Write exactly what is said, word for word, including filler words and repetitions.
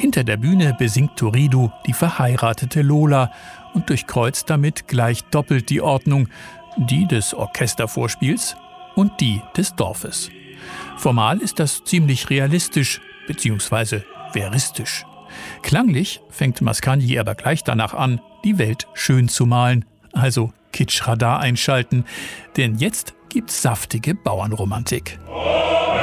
Hinter der Bühne besingt Turiddu die verheiratete Lola und durchkreuzt damit gleich doppelt die Ordnung, die des Orchestervorspiels und die des Dorfes. Formal ist das ziemlich realistisch bzw. veristisch. Klanglich fängt Mascagni aber gleich danach an, die Welt schön zu malen, also Kitschradar einschalten, denn jetzt gibt's saftige Bauernromantik.